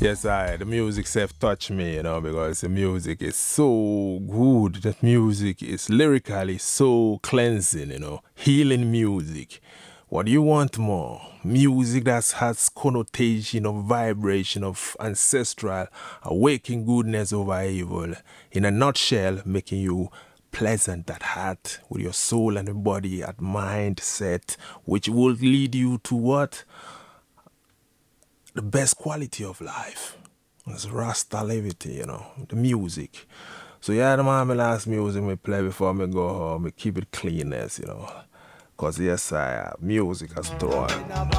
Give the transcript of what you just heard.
Yes, the music self touch me, because the music is so good. That music is lyrically so cleansing, healing music. What do you want more? Music that has connotation of vibration of ancestral, awakening goodness over evil. In a nutshell, making you pleasant at heart with your soul and your body at mindset, which will lead you to what? The best quality of life. It's Rasta levity, the music. So yeah, the man, my last music me play before me go home, me keep it cleanness, Cause yes, music has thrown.